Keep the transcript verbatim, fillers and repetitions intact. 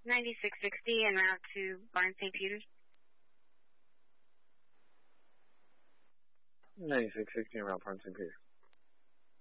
ninety-six sixty en route to Barnes Saint Peters. ninety-six sixty en route Barnes Saint Peters.